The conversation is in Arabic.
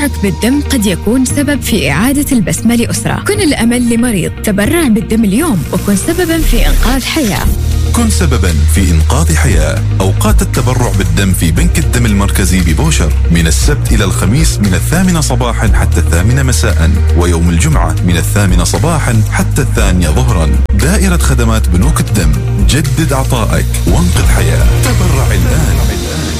تبرعك بالدم قد يكون سبب في إعادة البسمة لأسرة. كن الأمل لمريض، تبرع بالدم اليوم وكن سبباً في إنقاذ حياة. كن سبباً في إنقاذ حياة. أوقات التبرع بالدم في بنك الدم المركزي ببوشر من السبت إلى الخميس من 8 صباحاً حتى 8 مساءً، ويوم الجمعة من 8 صباحاً حتى 2 ظهراً. دائرة خدمات بنوك الدم، جدد عطائك وانقذ حياة. تبرع الآن.